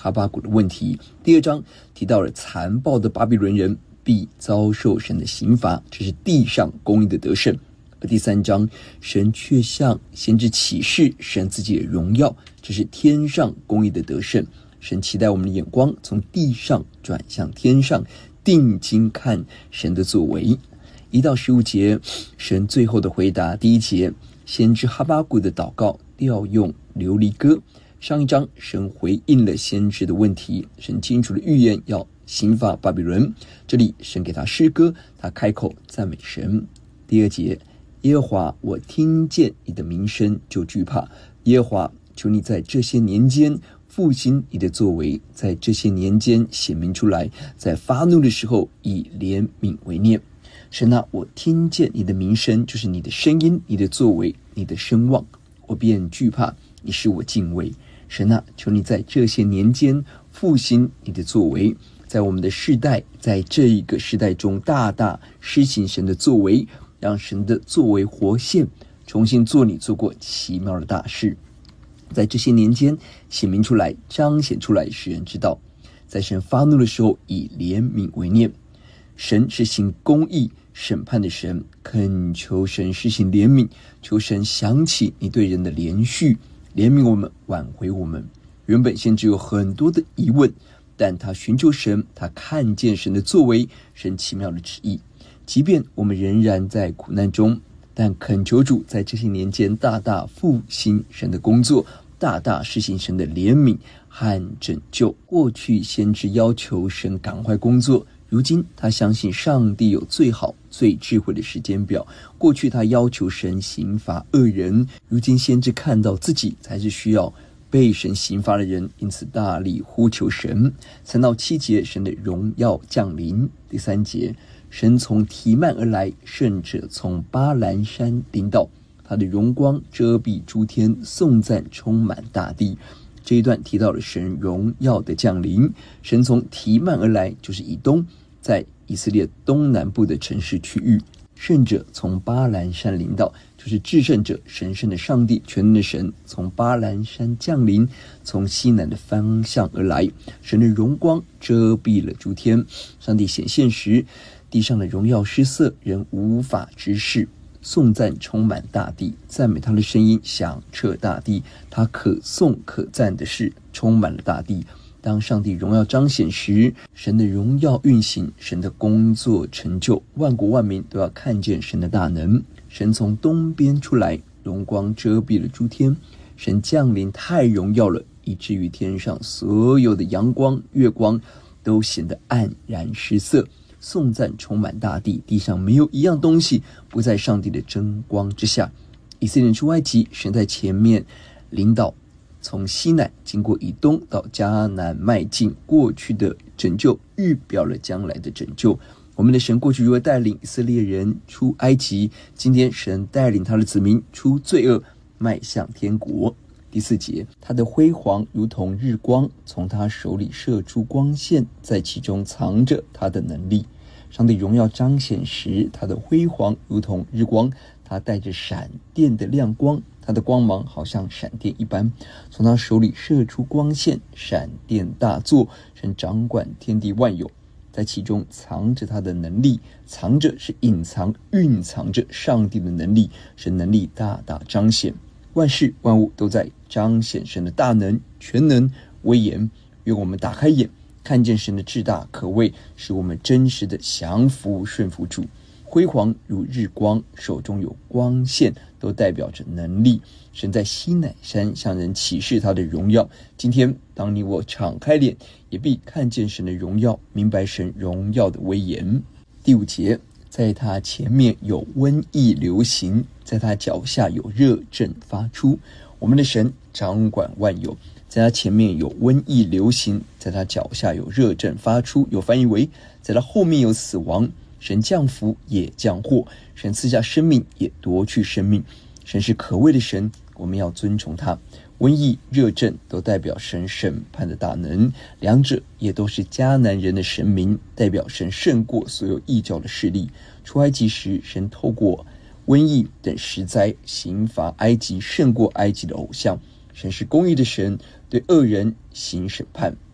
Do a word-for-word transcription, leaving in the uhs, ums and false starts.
哈巴谷的问题。第二章提到了残暴的巴比伦人必遭受神的刑罚，这是地上公义的得胜。而第三章，神却向先知启示神自己的荣耀，这是天上公义的得胜。神期待我们的眼光从地上转向天上，定睛看神的作为。一到十五节，神最后的回答。第一节，先知哈巴谷的祷告调用流离歌。上一章神回应了先知的问题，神清楚的预言要刑罚巴比伦。这里神给他诗歌，他开口赞美神。第二节，耶和华，我听见你的名声就惧怕。耶和华，求你在这些年间复兴你的作为，在这些年间显明出来，在发怒的时候以怜悯为念。神啊，我听见你的名声，就是你的声音，你的作为，你的声望，我便惧怕，你使我敬畏。神啊，求你在这些年间复兴你的作为，在我们的世代，在这一个世代中大大施行神的作为，让神的作为活现，重新做你做过奇妙的大事，在这些年间显明出来，彰显出来，使人知道，在神发怒的时候以怜悯为念。神是行公义审判的神，恳求神施行怜悯，求神想起你对人的连续，怜悯我们，挽回我们。原本先知有很多的疑问，但他寻求神，他看见神的作为，神奇妙的旨意。即便我们仍然在苦难中，但恳求主在这些年间大大复兴神的工作，大大施行神的怜悯和拯救。过去先知要求神赶快工作，如今他相信上帝有最好最智慧的时间表。过去他要求神刑罚恶人，如今先知看到自己才是需要被神刑罚的人，因此大力呼求神。三到七节，神的荣耀降临。第三节，神从提曼而来，圣者从巴兰山临到，他的荣光遮蔽诸天，颂赞充满大地。这一段提到了神荣耀的降临。神从提曼而来，就是以东，在以色列东南部的城市区域。圣者从巴兰山临到，就是至圣者，神圣的上帝，全能的神从巴兰山降临，从西南的方向而来。神的荣光遮蔽了诸天，上帝显现时，地上的荣耀失色，人无法直视。颂赞充满大地，赞美他的声音响彻大地，他可颂可赞的事充满了大地。当上帝荣耀彰显时，神的荣耀运行，神的工作成就，万国万民都要看见神的大能。神从东边出来，荣光遮蔽了诸天，神降临太荣耀了，以至于天上所有的阳光月光都显得黯然失色。颂赞充满大地，地上没有一样东西不在上帝的真光之下。以色列人出埃及，神在前面领导，从西乃经过以东到迦南迈进，过去的拯救预表了将来的拯救。我们的神过去如何带领以色列人出埃及，今天神带领他的子民出罪恶，迈向天国。第四节，他的辉煌如同日光，从他手里射出光线，在其中藏着他的能力。上帝荣耀彰显时，他的辉煌如同日光，他带着闪电的亮光，他的光芒好像闪电一般，从他手里射出光线，闪电大作，神掌管天地万有，在其中藏着他的能力。藏着是隐藏，蕴藏着上帝的能力，神能力大大彰显，万事万物都在彰显神的大能、全能、威严。愿我们打开眼，看见神的至大可畏，使我们真实的降服顺服主。辉煌如日光，手中有光线，都代表着能力。神在西乃山向人启示他的荣耀。今天当你我敞开脸，也必看见神的荣耀，明白神荣耀的威严。第五节，在他前面有瘟疫流行，在他脚下有热症发出。我们的神掌管万有，在他前面有瘟疫流行，在他脚下有热症发出，有翻译为在他后面有死亡。神降福也降祸，神赐下生命也夺去生命。神是可畏的神，我们要尊崇他。瘟疫、热症都代表神审判的大能，两者也都是迦南人的神明，代表神胜过所有异教的势力。出埃及时，神透过瘟疫等十灾刑罚埃及，胜过埃及的偶像。神是公义的神，对恶人行审判。